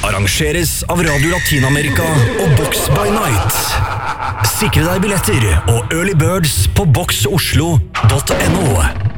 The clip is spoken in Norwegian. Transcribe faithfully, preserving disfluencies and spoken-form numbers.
arrangeres av Radio Latinamerika og Box by Night. Sikre deg billetter og early birds på box oslo punktum no.